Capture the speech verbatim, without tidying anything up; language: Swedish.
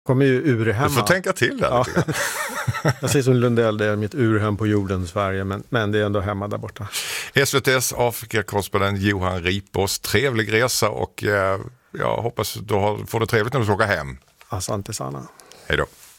Kommer ju urhemma. Du får tänka till där. Ja. Jag säger som Lundell, det är mitt urhem på jorden Sverige, men, men det är ändå hemma där borta. S V T:s Afrika-korrespondent Johan Ripås, trevlig resa och eh, jag hoppas du har, får det trevligt när du ska åka hem. Asante sana. Hej då.